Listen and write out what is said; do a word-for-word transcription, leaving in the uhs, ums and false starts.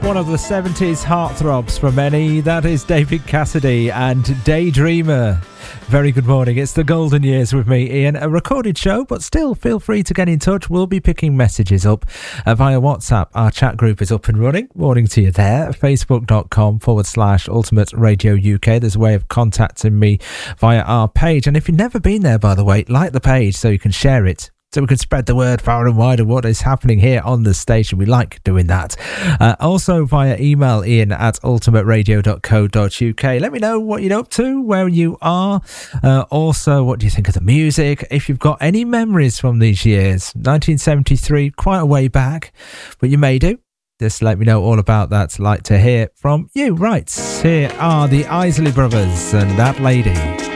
one of the seventies heartthrobs for many. That is David Cassidy and Daydreamer. Very good morning. It's the golden years with me, Ian. A recorded show, but still feel free to get in touch. We'll be picking messages up uh, via WhatsApp. Our chat group is up and running. Morning to you there. Facebook.com forward slash Ultimate Radio U K. There's a way of contacting me via our page. And if you've never been there, by the way, like the page so you can share it, so we can spread the word far and wide of what is happening here on the station. We like doing that. Uh, also via email, Ian at ultimate radio dot co dot uk. Let me know what you're up to, where you are. Uh, also, what do you think of the music? If you've got any memories from these years. nineteen seventy-three, quite a way back, but you may do. Just let me know all about that. Like to hear from you. Right, here are the Isley Brothers and That Lady.